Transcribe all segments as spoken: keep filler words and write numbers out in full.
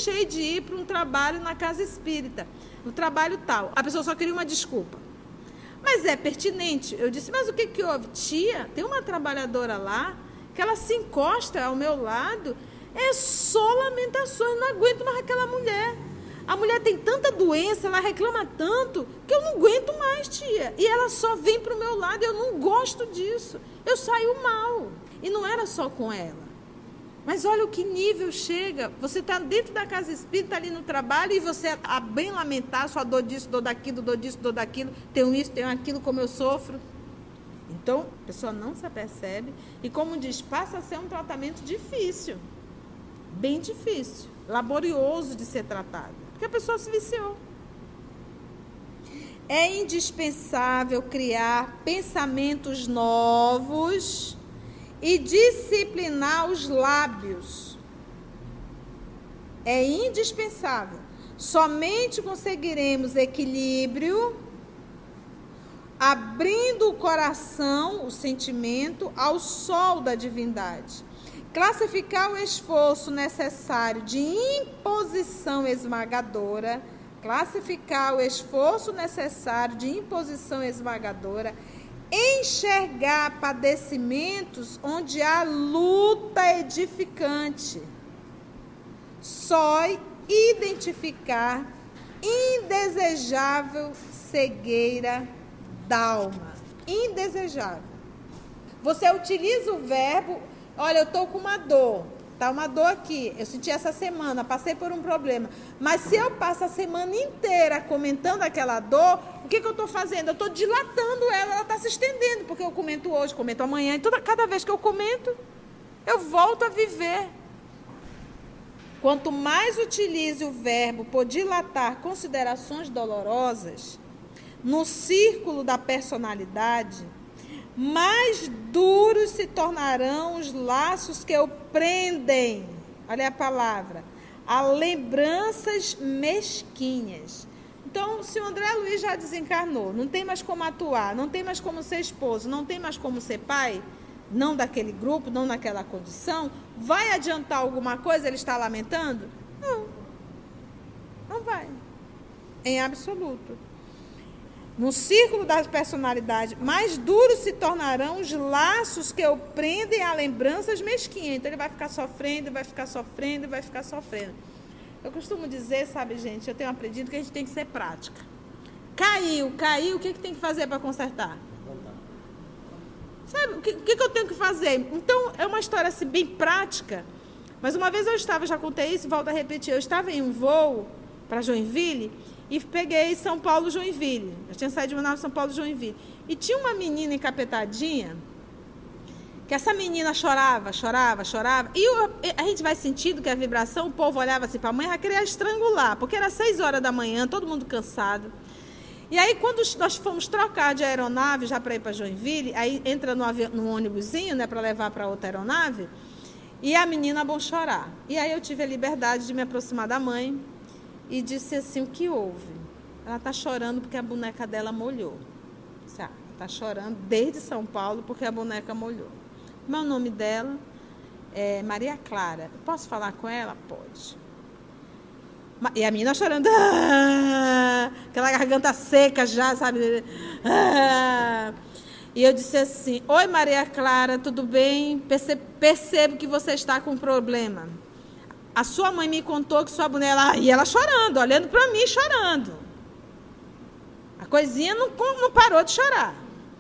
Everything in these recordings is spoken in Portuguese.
deixei de ir para um trabalho na casa espírita, no trabalho tal. A pessoa só queria uma desculpa. Mas é pertinente. Eu disse, mas o que que houve? Tia, tem uma trabalhadora lá, que ela se encosta ao meu lado, é só lamentações, não aguento mais aquela mulher. A mulher tem tanta doença, ela reclama tanto, que eu não aguento mais, tia. E ela só vem para o meu lado, eu não gosto disso. Eu saio mal. E não era só com ela. Mas olha o que nível chega. Você está dentro da casa espírita, ali no trabalho, e você a bem lamentar, sua dor disso, dor daquilo, dor disso, dor daquilo, tenho isso, tenho aquilo, como eu sofro. Então, a pessoa não se apercebe. E como diz, passa a ser um tratamento difícil. Bem difícil. Laborioso de ser tratado. Porque a pessoa se viciou. É indispensável criar pensamentos novos e disciplinar os lábios. É indispensável. Somente conseguiremos equilíbrio abrindo o coração, o sentimento, ao sol da divindade. Classificar o esforço necessário de imposição esmagadora, classificar o esforço necessário de imposição esmagadora, enxergar padecimentos onde há luta edificante, só identificar indesejável cegueira d'alma, indesejável. Você utiliza o verbo, olha, eu estou com uma dor, tá uma dor aqui, eu senti essa semana, passei por um problema, mas se eu passo a semana inteira comentando aquela dor, o que, que eu estou fazendo? Eu estou dilatando ela, ela está se estendendo, porque eu comento hoje, comento amanhã, e toda, cada vez que eu comento, eu volto a viver. Quanto mais utilize o verbo por dilatar considerações dolorosas no círculo da personalidade, mais duros se tornarão os laços que o prendem, olha a palavra, a lembranças mesquinhas. Então, se o André Luiz já desencarnou, não tem mais como atuar, não tem mais como ser esposo, não tem mais como ser pai, não daquele grupo, não naquela condição, vai adiantar alguma coisa ele está lamentando? Não, não vai, em absoluto. No círculo da personalidade, mais duros se tornarão os laços que o prendem a lembranças mesquinhas. Então, ele vai ficar sofrendo, vai ficar sofrendo, vai ficar sofrendo. Eu costumo dizer, sabe, gente, eu tenho aprendido que a gente tem que ser prática. Caiu, caiu, o que, que tem que fazer para consertar? Sabe, o que, o que eu tenho que fazer? Então, é uma história assim, bem prática. Mas uma vez eu estava, já contei isso, volto a repetir, eu estava em um voo para Joinville e peguei São Paulo, Joinville. Eu tinha saído de Manaus, São Paulo, Joinville. E tinha uma menina encapetadinha, que essa menina chorava, chorava, chorava. E eu, a gente vai sentindo que a vibração, o povo olhava assim para a mãe, ela queria estrangular, porque era seis horas da manhã, todo mundo cansado. E aí, quando nós fomos trocar de aeronave, já para ir para Joinville, aí entra no, avião, no ônibusinho, né, para levar para outra aeronave, e a menina bom chorar. E aí eu tive a liberdade de me aproximar da mãe e disse assim, o que houve? Ela está chorando porque a boneca dela molhou. Ela está chorando desde São Paulo porque a boneca molhou. Como é o nome dela? É Maria Clara. Posso falar com ela? Pode. E a menina chorando, ah, aquela garganta seca já, sabe? Ah. E eu disse assim, oi Maria Clara, tudo bem? Perce percebo que você está com um problema. A sua mãe me contou que sua boneca... E ela chorando, olhando para mim, chorando. A coisinha não, não parou de chorar.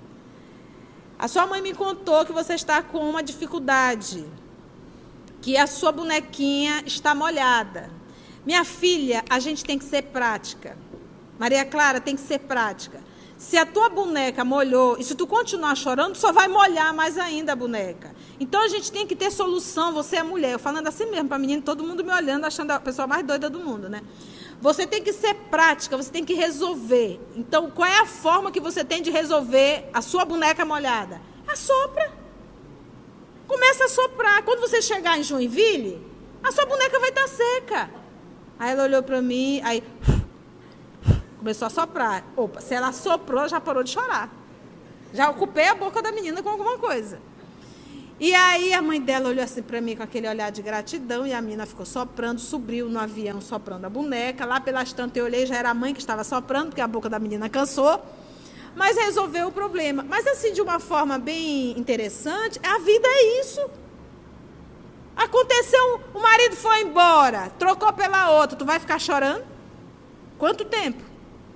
A sua mãe me contou que você está com uma dificuldade, que a sua bonequinha está molhada. Minha filha, a gente tem que ser prática. Maria Clara, tem que ser prática. Se a tua boneca molhou, e se tu continuar chorando, só vai molhar mais ainda a boneca. Então, a gente tem que ter solução. Você é mulher. Eu falando assim mesmo para a menina, todo mundo me olhando, achando a pessoa mais doida do mundo, né? Você tem que ser prática, você tem que resolver. Então, qual é a forma que você tem de resolver a sua boneca molhada? Assopra. Começa a soprar. Quando você chegar em Joinville, a sua boneca vai estar seca. Aí ela olhou para mim, aí começou a soprar. Opa, se ela soprou, já parou de chorar. Já ocupei a boca da menina com alguma coisa. E aí a mãe dela olhou assim para mim com aquele olhar de gratidão, e a menina ficou soprando, subiu no avião soprando a boneca. Lá pelas tantas eu olhei, já era a mãe que estava soprando, porque a boca da menina cansou. Mas resolveu o problema. Mas assim, de uma forma bem interessante, a vida é isso. Aconteceu, o marido foi embora, trocou pela outra, tu vai ficar chorando? Quanto tempo?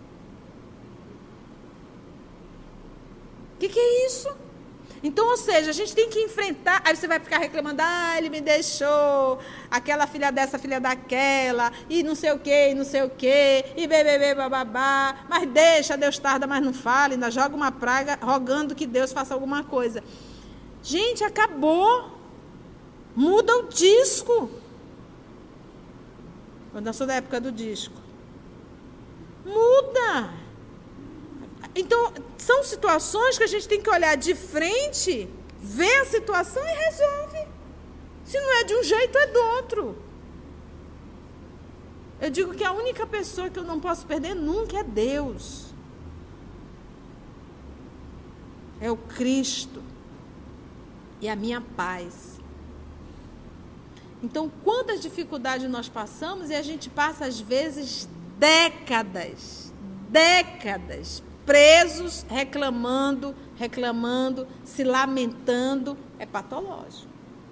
O que, que é isso? Então, ou seja, a gente tem que enfrentar. Aí você vai ficar reclamando, ah, ele me deixou, aquela filha dessa, filha daquela, e não sei o quê, e não sei o quê, e bebê, bababá. Mas deixa, Deus tarda, mas não fala, ainda joga uma praga, rogando que Deus faça alguma coisa. Gente, acabou. Muda o disco. Eu não sou da época do disco. Muda. Então, são situações que a gente tem que olhar de frente, ver a situação e resolve. Se não é de um jeito, é do outro. Eu digo que a única pessoa que eu não posso perder nunca é Deus. É o Cristo. E a minha paz. Então, quantas dificuldades nós passamos, e a gente passa, às vezes, décadas, décadas, presos, reclamando, reclamando, se lamentando, é patológico.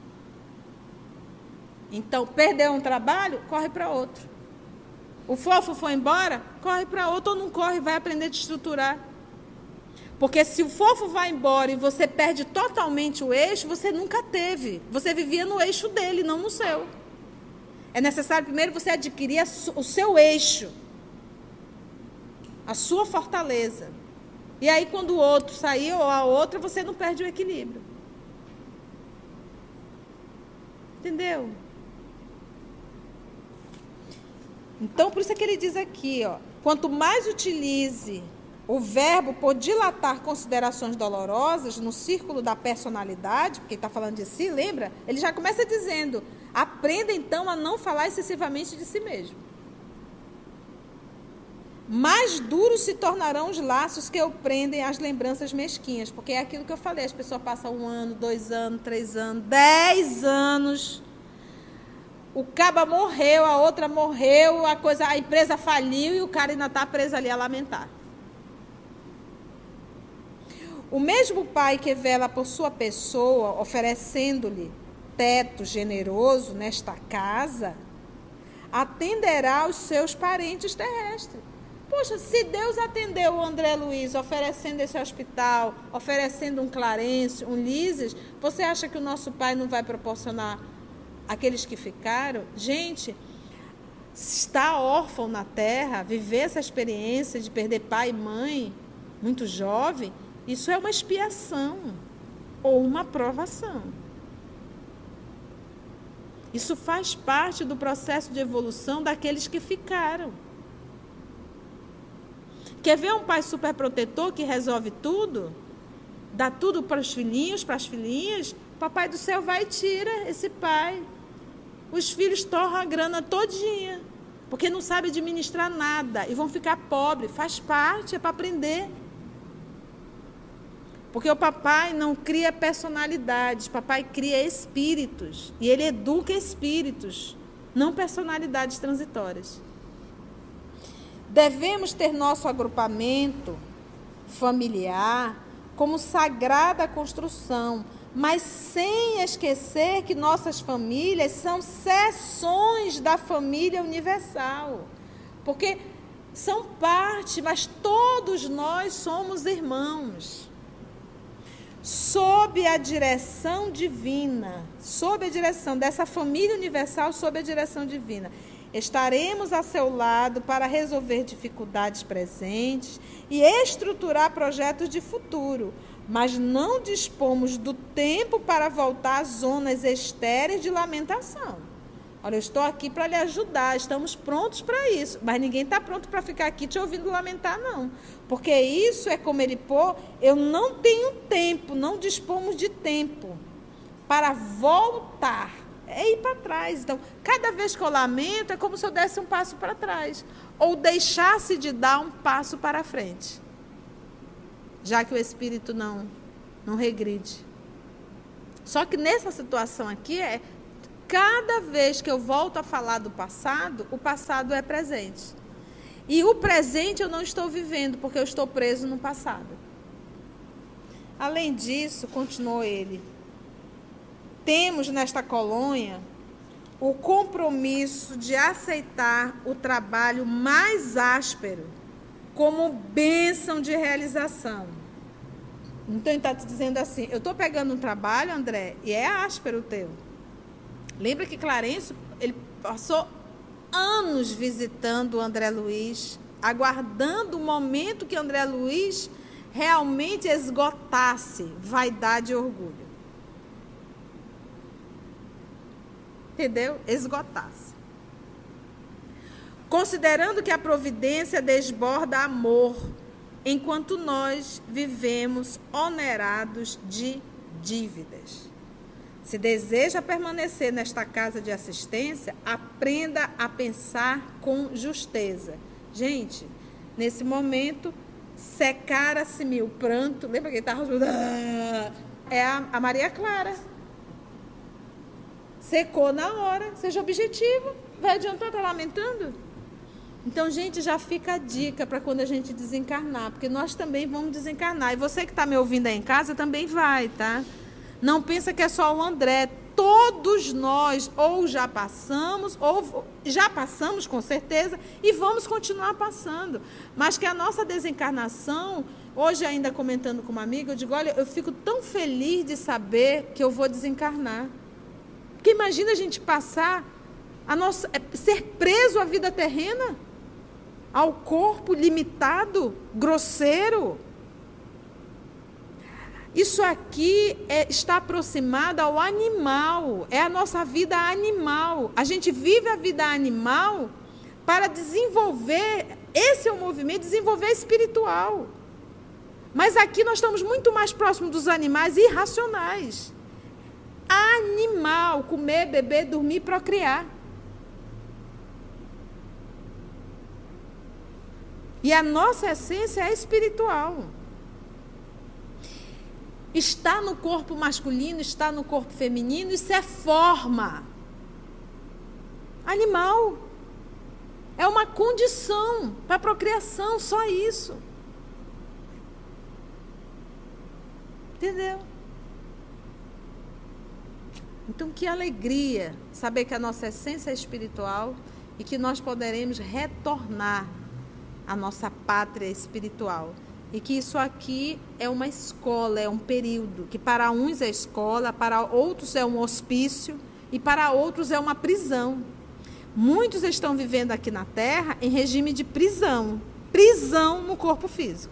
Então, perdeu um trabalho, corre para outro. O fofo foi embora, corre para outro, ou não corre, vai aprender a te estruturar. Porque se o fofo vai embora e você perde totalmente o eixo, você nunca teve. Você vivia no eixo dele, não no seu. É necessário primeiro você adquirir o seu eixo, a sua fortaleza. E aí, quando o outro sair ou a outra, você não perde o equilíbrio. Entendeu? Então, por isso é que ele diz aqui, ó, quanto mais utilize o verbo por dilatar considerações dolorosas no círculo da personalidade, porque ele está falando de si, lembra? Ele já começa dizendo, aprenda então a não falar excessivamente de si mesmo. Mais duros se tornarão os laços que o prendem às lembranças mesquinhas, porque é aquilo que eu falei, as pessoas passam um ano, dois anos, três anos, dez anos, o caba morreu, a outra morreu, a, coisa, a empresa faliu e o cara ainda está preso ali a lamentar. O mesmo pai que vela por sua pessoa, oferecendo-lhe teto generoso nesta casa, atenderá aos seus parentes terrestres. Poxa, se Deus atendeu o André Luiz, oferecendo esse hospital, oferecendo um Clarence, um Lises, você acha que o nosso pai não vai proporcionar aqueles que ficaram? Gente, estar órfão na terra, viver essa experiência de perder pai e mãe, muito jovem, isso é uma expiação ou uma provação. Isso faz parte do processo de evolução daqueles que ficaram. Quer ver um pai superprotetor que resolve tudo? Dá tudo para os filhinhos, para as filhinhas? O papai do céu vai e tira esse pai. Os filhos torram a grana todinha, porque não sabe administrar nada e vão ficar pobres. Faz parte, é para aprender. Porque o papai não cria personalidades, o papai cria espíritos. E ele educa espíritos, não personalidades transitórias. Devemos ter nosso agrupamento familiar como sagrada construção, mas sem esquecer que nossas famílias são seções da família universal. Porque são parte, mas todos nós somos irmãos. Sob a direção divina, sob a direção dessa família universal, sob a direção divina. Estaremos a seu lado para resolver dificuldades presentes e estruturar projetos de futuro, mas não dispomos do tempo para voltar às zonas estéreis de lamentação. Olha, eu estou aqui para lhe ajudar, estamos prontos para isso, mas ninguém está pronto para ficar aqui te ouvindo lamentar, não. Porque isso é como ele pôr, eu não tenho tempo, não dispomos de tempo para voltar, é ir para trás. Então, cada vez que eu lamento, é como se eu desse um passo para trás, ou deixasse de dar um passo para frente, já que o espírito não, não regride. Só que nessa situação aqui, é cada vez que eu volto a falar do passado, o passado é presente. E o presente eu não estou vivendo, porque eu estou preso no passado. Além disso, continuou ele, temos nesta colônia o compromisso de aceitar o trabalho mais áspero como bênção de realização. Então, ele está te dizendo assim, eu estou pegando um trabalho, André, e é áspero o teu. Lembra que Clarencio, ele passou anos visitando o André Luiz, aguardando o momento que o André Luiz realmente esgotasse vaidade e orgulho. Entendeu? Esgotasse. Considerando que a providência desborda amor, enquanto nós vivemos onerados de dívidas. Se deseja permanecer nesta casa de assistência, aprenda a pensar com justeza. Gente, nesse momento, secara-se-me o pranto. Lembra que ele estava... É a, a Maria Clara. Secou na hora. Seja objetivo. Vai adiantar estar lamentando? Então, gente, já fica a dica para quando a gente desencarnar, porque nós também vamos desencarnar. E você que está me ouvindo aí em casa também vai, tá? Não pensa que é só o André. Todos nós ou já passamos, ou já passamos com certeza, e vamos continuar passando. Mas que a nossa desencarnação, hoje ainda comentando com uma amiga, eu digo, olha, eu fico tão feliz de saber que eu vou desencarnar. Porque imagina a gente passar, a nossa, ser preso à vida terrena, ao corpo limitado, grosseiro. Isso aqui é, está aproximado ao animal, é a nossa vida animal. A gente vive a vida animal para desenvolver, esse é o movimento, desenvolver espiritual. Mas aqui nós estamos muito mais próximos dos animais irracionais. Animal, comer, beber, dormir, procriar. E a nossa essência é espiritual. Está no corpo masculino, está no corpo feminino, isso é forma. Animal. É uma condição para a procriação, só isso. Entendeu? Então, que alegria saber que a nossa essência é espiritual e que nós poderemos retornar à nossa pátria espiritual. E que isso aqui é uma escola, é um período, que para uns é escola, para outros é um hospício e para outros é uma prisão. Muitos estão vivendo aqui na Terra em regime de prisão, prisão no corpo físico.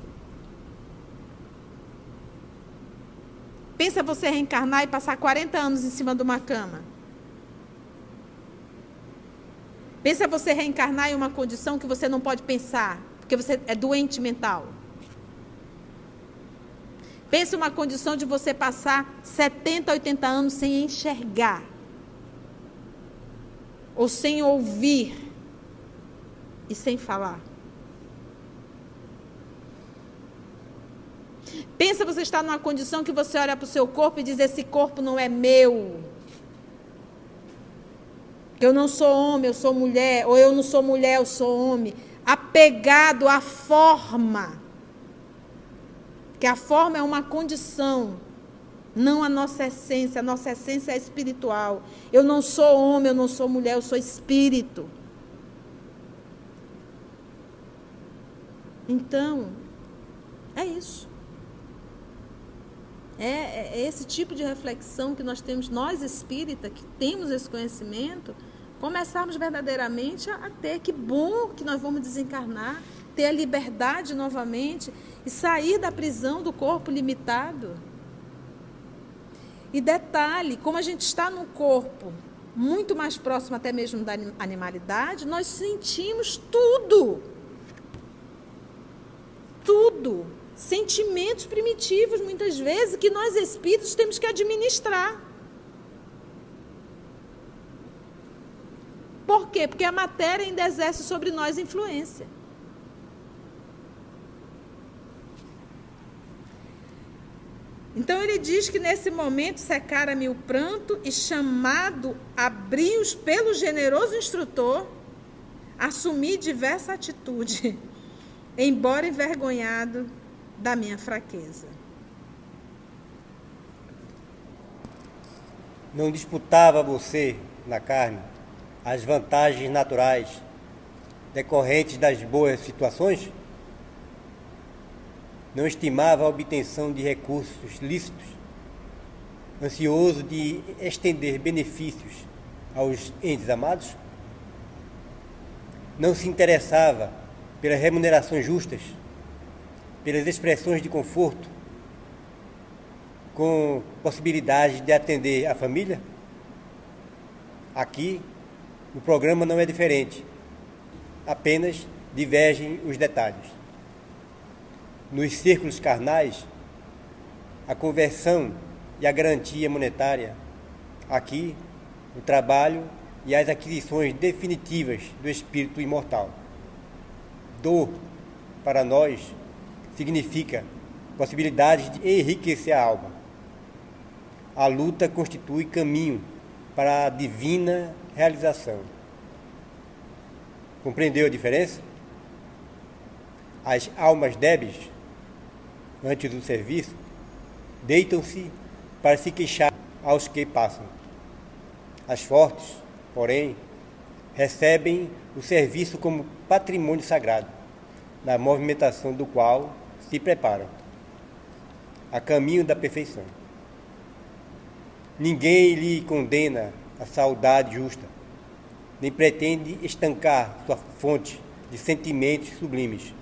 Pensa você reencarnar e passar quarenta anos em cima de uma cama. Pensa você reencarnar em uma condição que você não pode pensar, porque você é doente mental. Pensa uma condição de você passar setenta, oitenta anos sem enxergar. Ou sem ouvir. E sem falar. Pensa você estar numa condição que você olha para o seu corpo e diz, esse corpo não é meu. Que eu não sou homem, eu sou mulher. Ou eu não sou mulher, eu sou homem. Apegado à forma. Que a forma é uma condição, não a nossa essência. A nossa essência é espiritual. Eu não sou homem, eu não sou mulher, eu sou espírito. Então, é isso. É, é esse tipo de reflexão que nós temos, nós espírita, que temos esse conhecimento, começarmos verdadeiramente a ter. Que bom que nós vamos desencarnar, ter a liberdade novamente e sair da prisão do corpo limitado. E detalhe, como a gente está num corpo muito mais próximo até mesmo da animalidade, nós sentimos tudo. Tudo. Sentimentos primitivos, muitas vezes, que nós espíritos temos que administrar. Por quê? Porque a matéria ainda exerce sobre nós influência. Então ele diz que nesse momento secara-me o pranto e, chamado a brios pelo generoso instrutor, assumi diversa atitude, embora envergonhado da minha fraqueza. Não disputava você, na carne, as vantagens naturais decorrentes das boas situações? Não estimava a obtenção de recursos lícitos, ansioso de estender benefícios aos entes amados? Não se interessava pelas remunerações justas, pelas expressões de conforto, com possibilidade de atender a família? Aqui, o programa não é diferente, apenas divergem os detalhes. Nos círculos carnais, a conversão e a garantia monetária. Aqui, o trabalho e as aquisições definitivas do espírito imortal. Dor, para nós, significa possibilidades de enriquecer a alma. A luta constitui caminho para a divina realização. Compreendeu a diferença? As almas débeis, antes do serviço, deitam-se para se queixar aos que passam. As fortes, porém, recebem o serviço como patrimônio sagrado, na movimentação do qual se preparam, a caminho da perfeição. Ninguém lhe condena a saudade justa, nem pretende estancar sua fonte de sentimentos sublimes.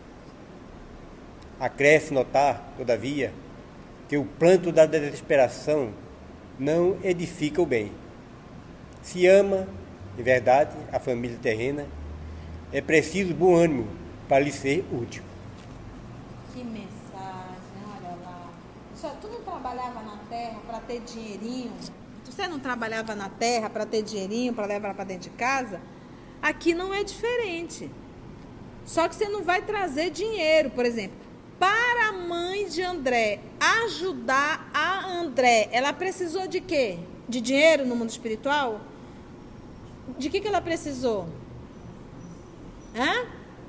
Acresce notar, todavia, que o pranto da desesperação não edifica o bem. Se ama, de verdade, a família terrena, é preciso bom ânimo para lhe ser útil. Que mensagem, olha lá. Só, tu não trabalhava na terra para ter dinheirinho? Você não trabalhava na terra para ter dinheirinho, para levar para dentro de casa? Aqui não é diferente. Só que você não vai trazer dinheiro, por exemplo. Para a mãe de André ajudar a André, ela precisou de quê? De dinheiro no mundo espiritual? De que, que ela precisou? Hã?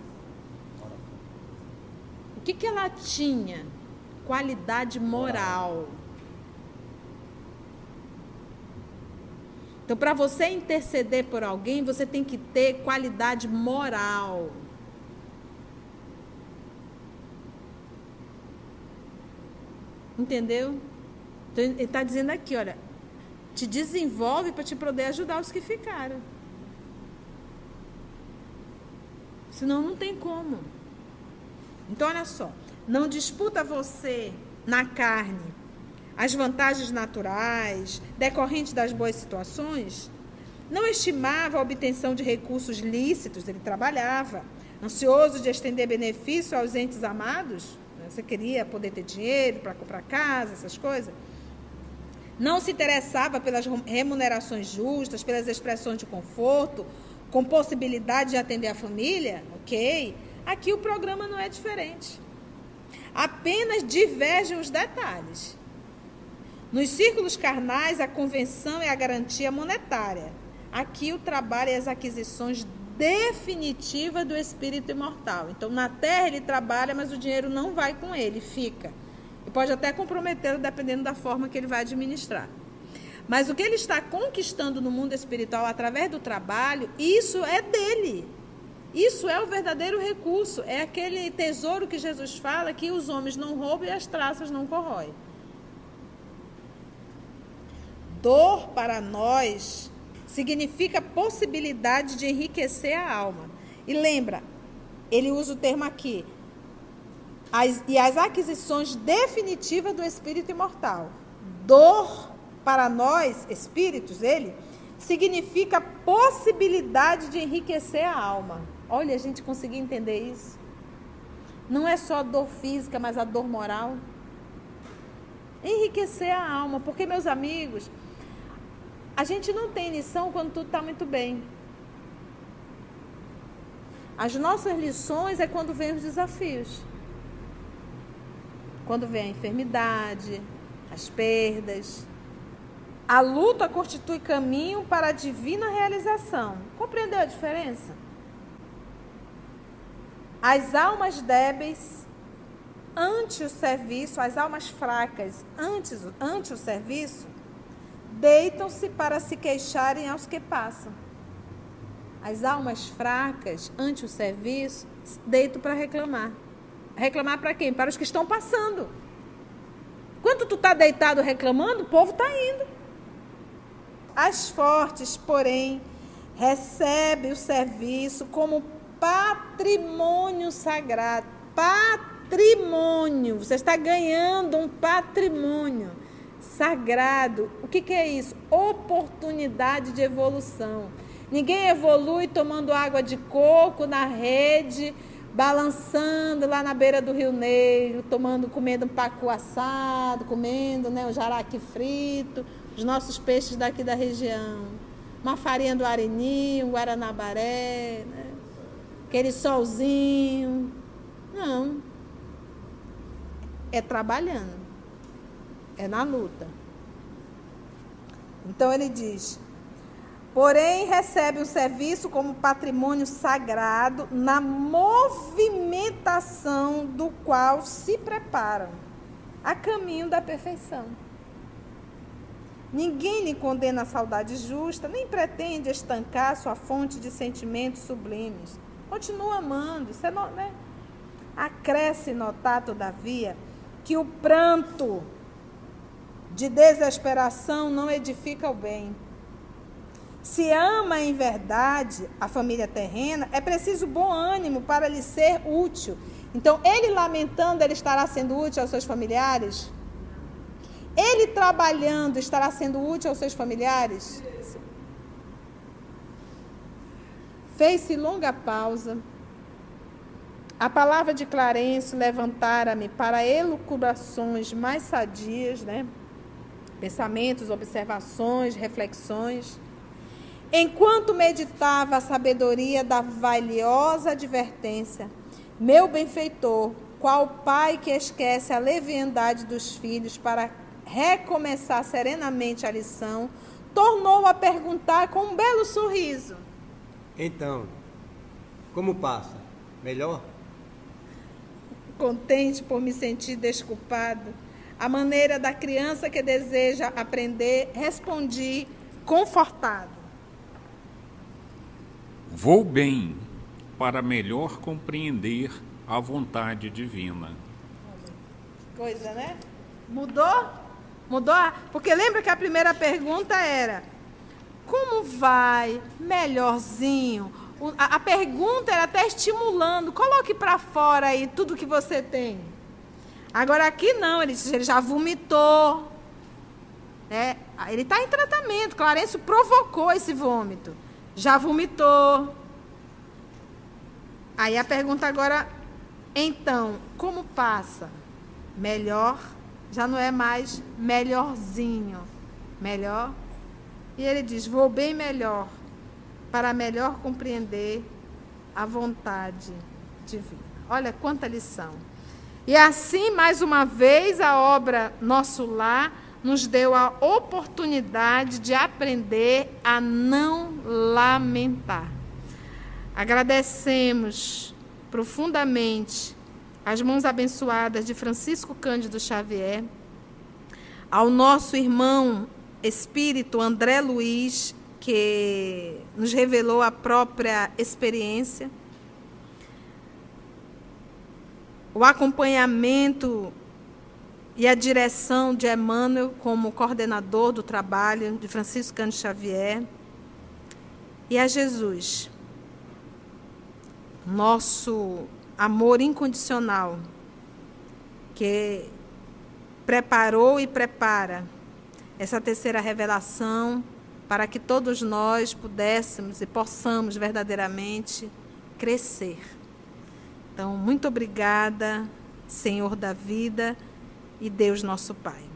O que, que ela tinha? Qualidade moral. Então, para você interceder por alguém, você tem que ter qualidade moral. Entendeu? Então, ele está dizendo aqui, olha, te desenvolve para te poder ajudar os que ficaram. Senão não tem como. Então, olha só, não disputa você na carne as vantagens naturais decorrentes das boas situações? Não estimava a obtenção de recursos lícitos, ele trabalhava, ansioso de estender benefício aos entes amados? Você queria poder ter dinheiro para comprar casa, essas coisas? Não se interessava pelas remunerações justas, pelas expressões de conforto, com possibilidade de atender a família? Ok. Aqui o programa não é diferente. Apenas divergem os detalhes. Nos círculos carnais, a convenção é a garantia monetária. Aqui o trabalho e as aquisições definitivas do espírito imortal. Então, na terra ele trabalha, mas o dinheiro não vai com ele, fica. E pode até comprometê-lo, dependendo da forma que ele vai administrar. Mas o que ele está conquistando no mundo espiritual através do trabalho, isso é dele. Isso é o verdadeiro recurso. É aquele tesouro que Jesus fala que os homens não roubam e as traças não corroem. Dor para nós significa possibilidade de enriquecer a alma. E lembra, ele usa o termo aqui, as, e as aquisições definitivas do espírito imortal. Dor para nós, espíritos, ele, significa possibilidade de enriquecer a alma. Olha, a gente conseguir entender isso. Não é só a dor física, mas a dor moral. Enriquecer a alma, porque, meus amigos, a gente não tem lição quando tudo está muito bem. As nossas lições é quando vem os desafios. Quando vem a enfermidade, as perdas. A luta constitui caminho para a divina realização. Compreendeu a diferença? As almas débeis ante o serviço, as almas fracas antes, ante o serviço, deitam-se para se queixarem aos que passam. As almas fracas ante o serviço deitam para reclamar. Reclamar para quem? Para os que estão passando. Quando tu está deitado reclamando, o povo está indo. As fortes, porém, recebem o serviço como patrimônio sagrado. Patrimônio. Você está ganhando um patrimônio sagrado. O que, que é isso? Oportunidade de evolução. Ninguém evolui tomando água de coco na rede, balançando lá na beira do Rio Negro, tomando, comendo um pacu assado, comendo, né, o jaraqui frito, os nossos peixes daqui da região, uma farinha do Areni, um guaranabaré, né, aquele solzinho. Não. É trabalhando. É na luta. Então ele diz: porém, recebe o serviço como patrimônio sagrado na movimentação do qual se preparam a caminho da perfeição. Ninguém lhe condena a saudade justa, nem pretende estancar sua fonte de sentimentos sublimes. Continua amando. Isso é, né? Acresce notar, todavia, que o pranto de desesperação não edifica o bem. Se ama em verdade a família terrena, é preciso bom ânimo para lhe ser útil. Então, ele lamentando, ele estará sendo útil aos seus familiares? Ele trabalhando, estará sendo útil aos seus familiares? Fez-se longa pausa. A palavra de Clarencio levantara-me para elucubrações mais sadias, né? Pensamentos, observações, reflexões. Enquanto meditava a sabedoria da valiosa advertência, meu benfeitor, qual pai que esquece a leviandade dos filhos para recomeçar serenamente a lição, tornou a perguntar com um belo sorriso: então, como passa? Melhor? Contente por me sentir desculpado, à maneira da criança que deseja aprender, respondi confortado: vou bem, para melhor compreender a vontade divina. Coisa, né? Mudou? Mudou? Porque lembra que a primeira pergunta era: como vai? Melhorzinho. A, a pergunta era até estimulando. Coloque para fora aí tudo que você tem. Agora aqui não, ele, ele já vomitou. Né? Ele está em tratamento. Clarencio provocou esse vômito. Já vomitou. Aí a pergunta agora, então, como passa? Melhor, já não é mais melhorzinho. Melhor. E ele diz: vou bem melhor, para melhor compreender a vontade divina. Olha quanta lição. E assim, mais uma vez, a obra Nosso Lar nos deu a oportunidade de aprender a não lamentar. Agradecemos profundamente as mãos abençoadas de Francisco Cândido Xavier, ao nosso irmão espírito André Luiz, que nos revelou a própria experiência, o acompanhamento e a direção de Emmanuel como coordenador do trabalho, de Francisco Cândido Xavier, e a Jesus, nosso amor incondicional, que preparou e prepara essa terceira revelação para que todos nós pudéssemos e possamos verdadeiramente crescer. Então, muito obrigada, Senhor da vida e Deus nosso Pai.